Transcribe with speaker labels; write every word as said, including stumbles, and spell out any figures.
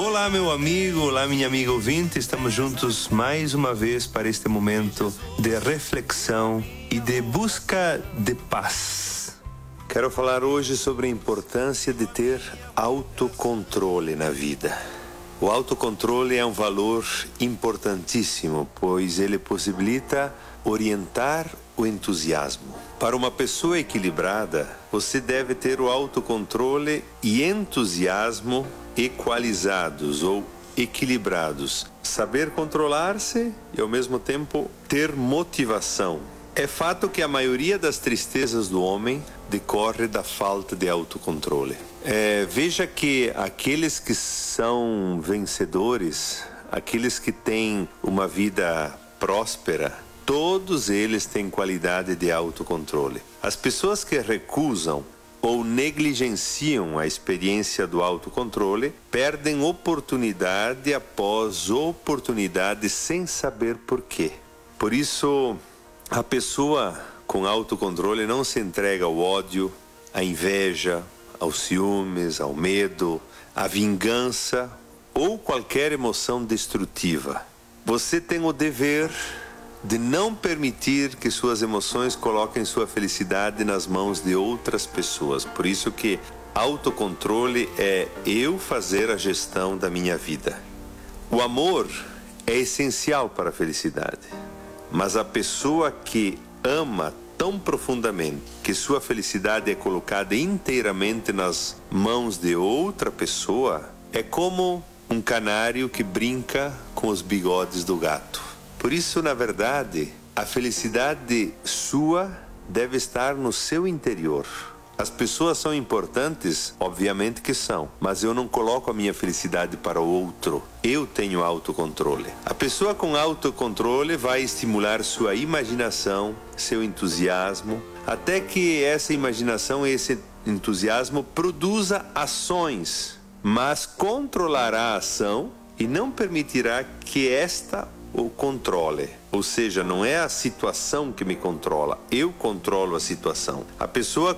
Speaker 1: Olá, meu amigo, olá, minha amiga ouvinte. Estamos juntos mais uma vez para este momento de reflexão e de busca de paz. Quero falar hoje sobre a importância de ter autocontrole na vida. O autocontrole é um valor importantíssimo, pois ele possibilita orientar o entusiasmo. Para uma pessoa equilibrada, você deve ter o autocontrole e entusiasmo equalizados ou equilibrados. Saber controlar-se e, ao mesmo tempo, ter motivação. É fato que a maioria das tristezas do homem decorre da falta de autocontrole. É, veja que aqueles que são vencedores, aqueles que têm uma vida próspera, todos eles têm qualidade de autocontrole. As pessoas que recusam ou negligenciam a experiência do autocontrole perdem oportunidade após oportunidade sem saber por quê. Por isso, a pessoa com autocontrole não se entrega ao ódio, à inveja, aos ciúmes, ao medo, à vingança ou qualquer emoção destrutiva. Você tem o dever de não permitir que suas emoções coloquem sua felicidade nas mãos de outras pessoas. Por isso que autocontrole é eu fazer a gestão da minha vida. O amor é essencial para a felicidade, mas a pessoa que ama tão profundamente que sua felicidade é colocada inteiramente nas mãos de outra pessoa é como um canário que brinca com os bigodes do gato. Por isso, na verdade, a felicidade sua deve estar no seu interior. As pessoas são importantes, obviamente que são, mas eu não coloco a minha felicidade para o outro. Eu tenho autocontrole. A pessoa com autocontrole vai estimular sua imaginação, seu entusiasmo, até que essa imaginação e esse entusiasmo produza ações, mas controlará a ação e não permitirá que esta o controle. Ou seja, não é a situação que me controla, eu controlo a situação. A pessoa